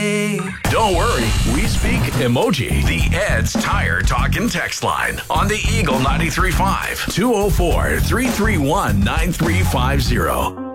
day. Don't worry, we speak emoji. The Ed's Tire Talk and Text line on the Eagle 93.5 204-331-9350.